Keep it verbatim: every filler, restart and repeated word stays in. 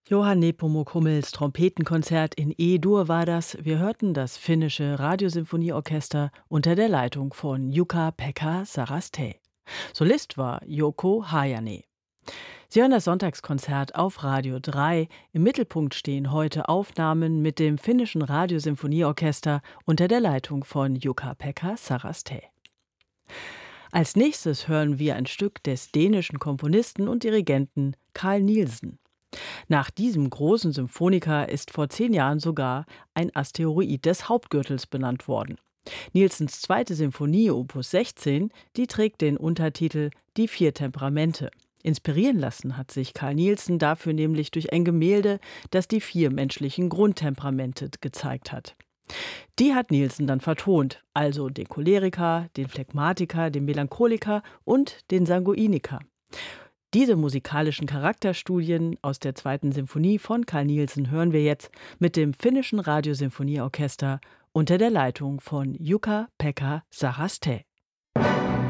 Johann Nepomuk Hummels Trompetenkonzert in E-Dur war das. Wir hörten das finnische Radiosymphonieorchester unter der Leitung von Jukka-Pekka Saraste. Solist war Jouko Hajane. Sie hören das Sonntagskonzert auf Radio drei. Im Mittelpunkt stehen heute Aufnahmen mit dem finnischen Radiosymphonieorchester unter der Leitung von Jukka-Pekka Saraste. Als nächstes hören wir ein Stück des dänischen Komponisten und Dirigenten Carl Nielsen. Nach diesem großen Symphoniker ist vor zehn Jahren sogar ein Asteroid des Hauptgürtels benannt worden. Nielsens zweite Symphonie, Opus sechzehn, die trägt den Untertitel Die vier Temperamente. Inspirieren lassen hat sich Carl Nielsen dafür nämlich durch ein Gemälde, das die vier menschlichen Grundtemperamente gezeigt hat. Die hat Nielsen dann vertont, also den Choleriker, den Phlegmatiker, den Melancholiker und den Sanguiniker. Diese musikalischen Charakterstudien aus der zweiten Symphonie von Carl Nielsen hören wir jetzt mit dem finnischen Radiosymphonieorchester unter der Leitung von Jukka-Pekka Saraste.